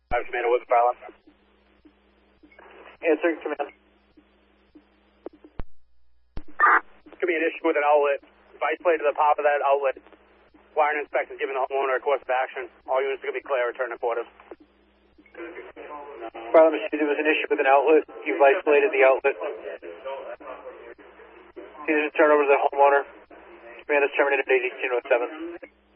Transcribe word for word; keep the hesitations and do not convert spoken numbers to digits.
I'm Commander with the pilot. Answering command. Could be an issue with an outlet. Vice plate to the top of that outlet. Wiring inspector is giving the homeowner a course of action. All units are going to be clear. Return to quarters. Pilot machine, there was an issue with an outlet. You've isolated the outlet. Please turn over to the homeowner. Command is terminated at eighteen oh seven.